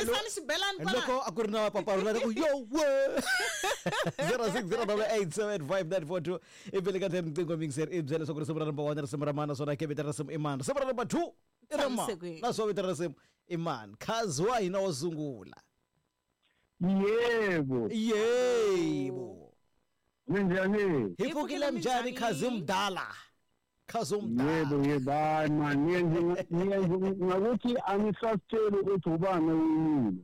Khensani xibelani kwala. Loko a ku ri na paparula ku yo we 0608875942 ivele ka tinqingo mingser ibyele sokuri simra number 1 simra mana sona ke vitara sim iman simra number 2 irama na so vitara sim iman khazwa hina osungula Yebo. Minjani? Hifukile mjani khazimdala. Yebo man niyenze ngakuthi angisasitsheli ukuthi ubani uyini.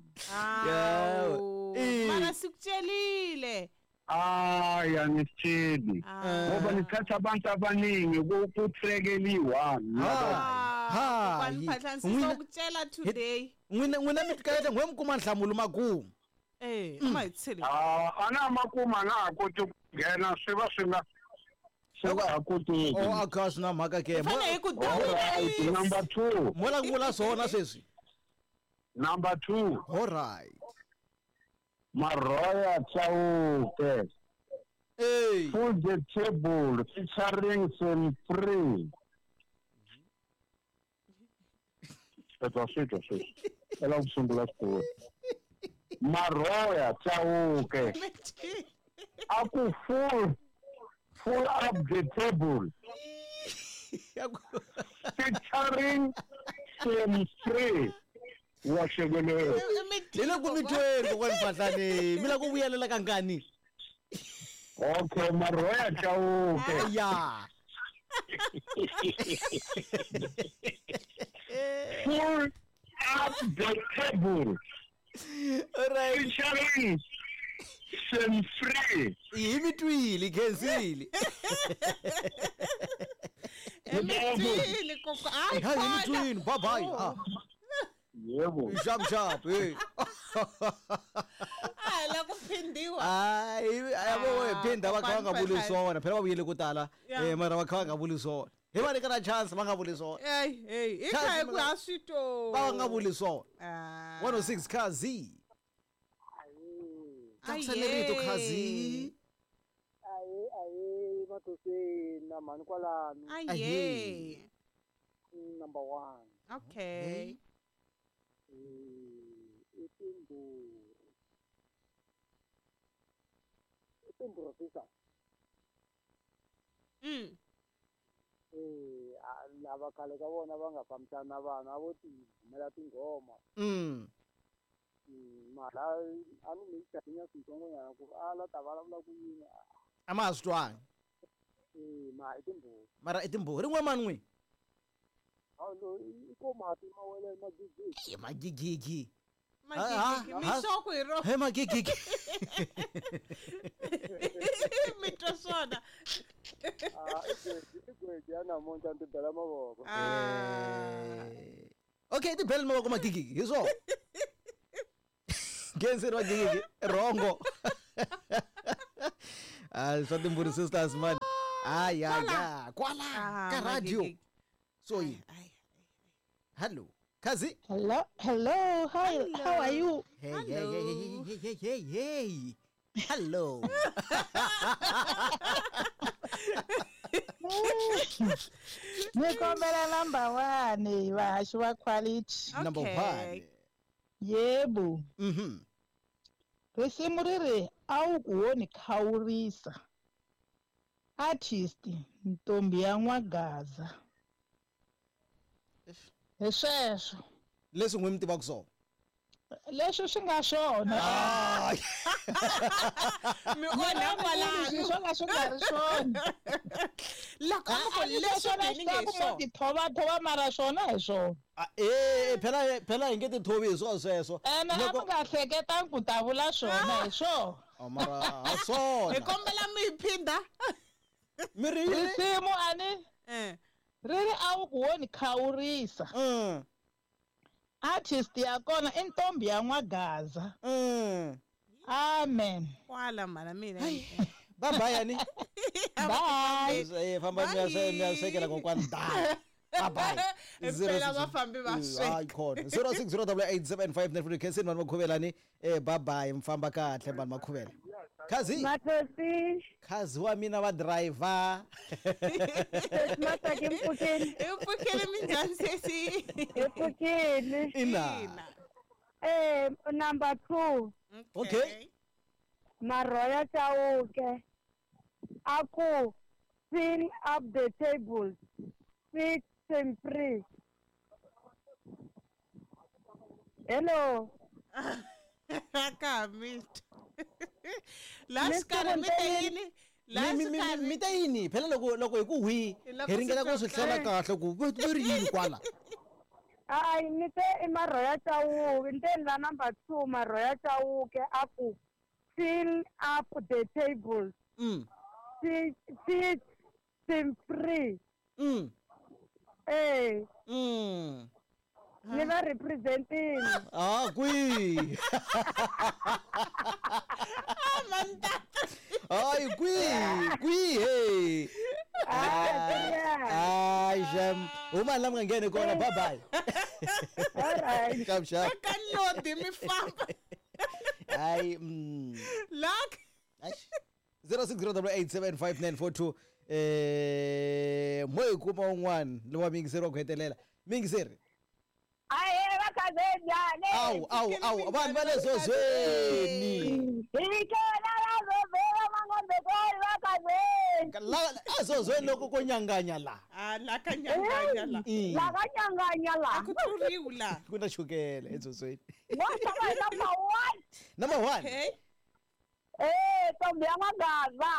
Mara sikutshelile. Angisitsheli. Ngoba nithatha abantu abaningi ukutrekela i1. Kwani phatla sisokutshela today. Ngwina mitikayete ngwemkumanhlamulo makumu. Mayitseli. Ana makuma nakho ukungena siba akuti. Akhasi na mhaka ke. Number 2. Mola kuvula swona sweswi. Number 2. All right. Maroya Chauke. Full the table featuring some free. Itu. Ela usungula school. Maroya Chauke. Aku full up the table. Featuring some free. Washegele. Lelo kumitweni kwemphahlane. Mina kubuyelela kankani? Okay, Maroya Chauke. Yeah. Full up the table. Alright. Featuring some free. Imitwili Khensile. Imitwili koko. Hayi imitwili bye. Yebo. Sharp. La kuphindiwa. Yabo phinda bakhanga bulisona. Phela babuyele kudala. Mara bakhanga bulisona. Hebane kana chance bangabulisona. Hey, ikhaya ku asito. Bangabulisona. 106 Khazi. Akusalerito Khazi. Matose na mani kwalano. Number 1. Okay. Itimbo sisa. Lava khale ka vona va nga fambisana vana avo ti humela tingoma. Mara a ni mi tshinya switsongonyana ku ala ta vulavula ku yini. Amazwanga. Itimbo. Mara itimbo rin'we man'we. Lo iko mati mawele magigi. Magigigi. Misoko iro. Hey magigigi. Mitrosona. Igwe na monta ntibela maboko. Okay, tibela maboko magigigi. Yizo. Khensile magigigi rongo. Sadimburi sisters man. Kwala ka radio. So hello Khazi. Hello. Hi. How are you? Hey. Hello. Nikombela number 1 vahashi va quality. Number 1. Yebo. Risimu riri awu kuwoni khawurisa. Artist Ntombi ya N'wagaza. Sweswo. Leswi n'wi tiva kusona. Leswi swi nga swona. Mi ona kwala. Swi nga ri swona. La kama leswi ni nge thova mara swona hi swona. Phela hi nge ti thovi hi swona sweswo. Na mi nga hleketanga ku ta vula swona hi swona. Mara a swona. Hi kombela mi phinda. Risimu ani riri awu kuwoni khawurisa. Artist ya kona i Ntombi ya N'wagaza. Amen. Kwala mara mina. Bye yani. Bye. Famba miyasekela ngokwandala. Bye. Phela bafambi baswe. Hayi khona. 06088759 Khensile mani makhubelani. Bye mfamba kahle mani makhubela. Khazi. Mathosi. Khazi wa mina va driver. Mata ke mpukeni. Mpukeni minjani sesi? Mpukeni. Ina. Number 2. Okay. Maroya Chauke. Aku fill up the table. Fit sempre. Hello. Akamit. Last kare mita yini phela loko hi ku hwi hi ringeta ku swi hlela kahle ku va ri yini kwala Ay, nite Maroya Chauke. Nte la number 2 Maroya Chauke. Aku fill up the table. Fit sempre. Never representing. Kui. Ay, kui, hey. Jam. Uma lam ngene kona, bye-bye. All right. Come sharp. Kanodi mi famba. Ay, Lock. 0608759442 moy kuma un'wana lowa mingiseri wa ku hetelela mingiseri Aye vakazenzane. Awu vanhu va le Zozweni Ikela la zozela mangondekoli vakazenza. la Zozweni loko ko nyanganya la La kanyanganya la. La kanyanganya la. Akuturiwa la. kuna chukele eZozweni What's number 1? number 1 Okay. Tombi amagaza.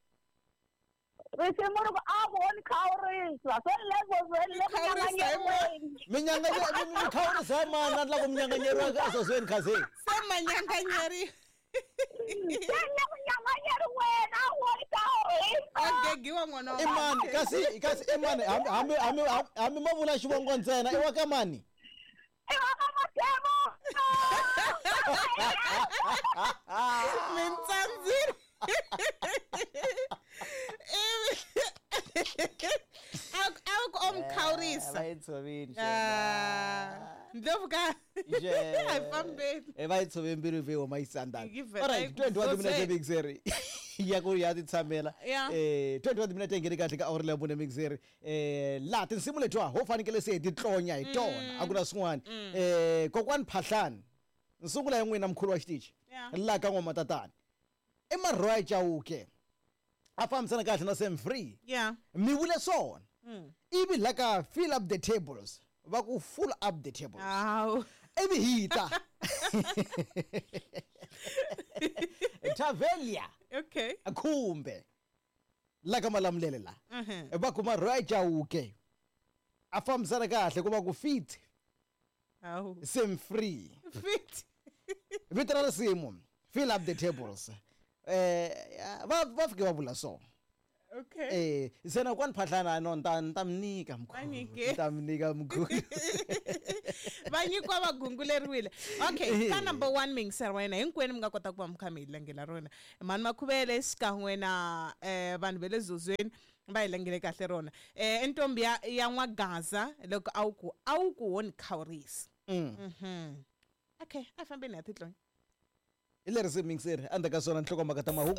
Risimu ruko aboni khawurisa. Selezozweni minyanganya mikhawurisa mana la ku minyanganyeriwa ka Zozweni khaze Semanyanganyeri. Sele kunyanganyeri wena woni khawurisa. Agegiwa ngwana. imani kasi imani hambi mavula xivongo ntsena i wa ka mani Mentsanziri. Aku omkhawurisa. bayitshovini Ndovuka. Ayifambeni. bayitshove mbiri ve homa yisandana Give alright it, 21 minutes Zozweni. emixeri ya ku ya titsamela Yeah. 21 minutes engene kahle ka awuri lemune mixeri la tinsimu letiwa ho fanekele se hi titlonya hi tona a ku na swin'wana kokwani Phahlani nsungula ya n'wina mkhulu wa xitichi Yeah. la ka n'wamatatani i Maroya Chauke a fambisana kahle na Sam Free Yeah. mi vule swona ivi la ka fill up the tables va ku full up the tables Aw. ivi hita Tavelia Okay. akhumbe la ka malamulele la Mhm. va ku Maroya Chauke a fambisana kahle ku va ku fit Aw. Sam Free Fit. vito ra risimu fill up the tables va fike va vula so Okay. sena kwani Phahlana no ntamnika Banike. ntamnika mkhulu Vanyikwa vagunguleriwile. Okay, ka number 1 mingiseri wena hinkwenu mi nga kota ku va mi kha mi hi lengela rona. Mani Makhuvele xikan'we na vanhu va le Zozweni va hi lengele kahle rona. Entombi ya N'wagaza loko a wu ku woni khawurisa. Okay, a fambeni ha titlonya. i le risimu mingiseri endzhaku ka swona nhlokomhaka ta mahungu